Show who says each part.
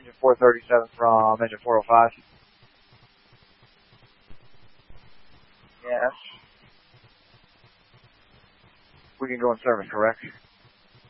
Speaker 1: engine 437 from engine 405. Yes. We can go in service, correct?